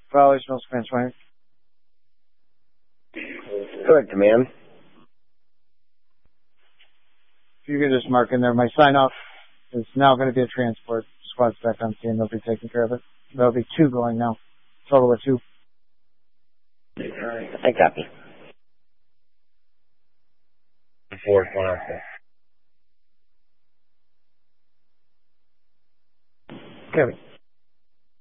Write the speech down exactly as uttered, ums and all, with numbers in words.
Valley Smells Transplant. Correct, command. If you could just mark in there, my sign-off is now going to be a transport. Squad's back on scene. They'll be taking care of it. There'll be two going now. Total of two. Alright, I copy. Four, one out there. Copy.